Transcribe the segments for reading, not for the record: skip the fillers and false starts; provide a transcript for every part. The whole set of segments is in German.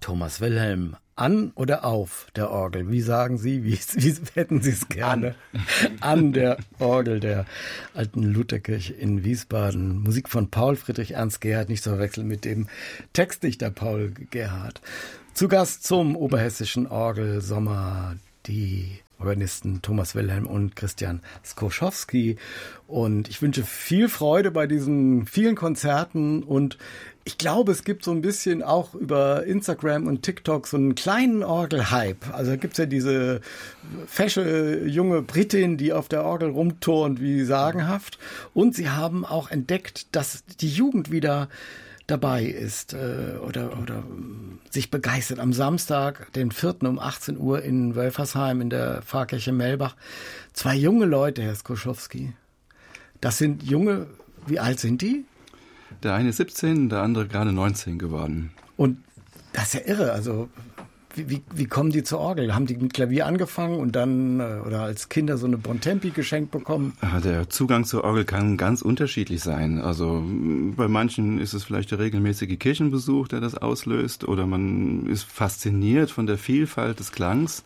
Thomas Wilhelm, an oder auf der Orgel? Wie sagen Sie, wie hätten Sie es gerne? An der Orgel der alten Lutherkirche in Wiesbaden. Musik von Paul Friedrich Ernst Gerhardt, nicht zu verwechseln mit dem Textdichter Paul Gerhardt. Zu Gast zum Oberhessischen Orgelsommer die Organisten Thomas Wilhelm und Christian Skoschowski. Und ich wünsche viel Freude bei diesen vielen Konzerten. Und ich glaube, es gibt so ein bisschen auch über Instagram und TikTok so einen kleinen Orgelhype. Also da gibt's ja diese fesche junge Britin, die auf der Orgel rumturnt wie sagenhaft. Und sie haben auch entdeckt, dass die Jugend wieder dabei ist oder sich begeistert. Am Samstag, den 4. um 18 Uhr in Wölfersheim in der Pfarrkirche Melbach. 2 junge Leute, Herr Skoschowski. Das sind junge, wie alt sind die? Der eine ist 17, der andere gerade 19 geworden. Und das ist ja irre, also wie kommen die zur Orgel? Haben die mit Klavier angefangen und dann oder als Kinder so eine Bontempi geschenkt bekommen? Der Zugang zur Orgel kann ganz unterschiedlich sein. Also bei manchen ist es vielleicht der regelmäßige Kirchenbesuch, der das auslöst, oder man ist fasziniert von der Vielfalt des Klangs.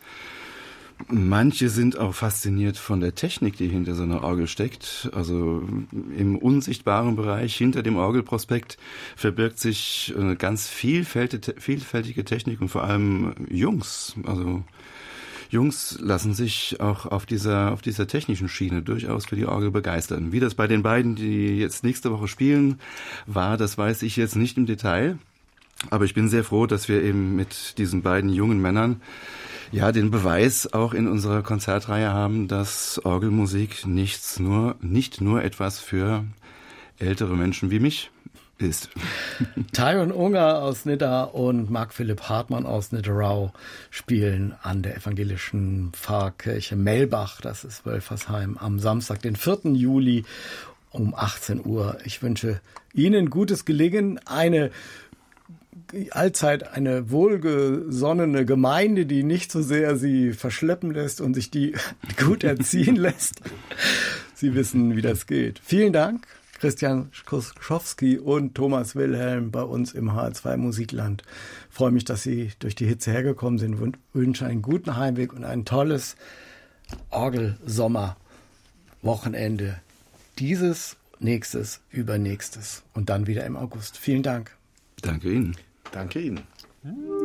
Manche sind auch fasziniert von der Technik, die hinter so einer Orgel steckt. Also im unsichtbaren Bereich hinter dem Orgelprospekt verbirgt sich eine ganz vielfältige Technik und vor allem Jungs. Also Jungs lassen sich auch auf dieser technischen Schiene durchaus für die Orgel begeistern. Wie das bei den beiden, die jetzt nächste Woche spielen, war, das weiß ich jetzt nicht im Detail. Aber ich bin sehr froh, dass wir eben mit diesen beiden jungen Männern den Beweis auch in unserer Konzertreihe haben, dass Orgelmusik nicht nur etwas für ältere Menschen wie mich ist. Tyron Unger aus Nidda und Marc-Philipp Hartmann aus Nidderau spielen an der evangelischen Pfarrkirche Melbach, das ist Wölfersheim, am Samstag, den 4. Juli um 18 Uhr. Ich wünsche Ihnen gutes Gelingen, allzeit eine wohlgesonnene Gemeinde, die nicht so sehr sie verschleppen lässt und sich die gut erziehen lässt. Sie wissen, wie das geht. Vielen Dank, Christian Skoschowski und Thomas Wilhelm bei uns im HR2 Musikland. Ich freue mich, dass Sie durch die Hitze hergekommen sind und wünsche einen guten Heimweg und ein tolles Orgelsommerwochenende. Dieses, nächstes, übernächstes und dann wieder im August. Vielen Dank. Danke Ihnen. Danke Ihnen.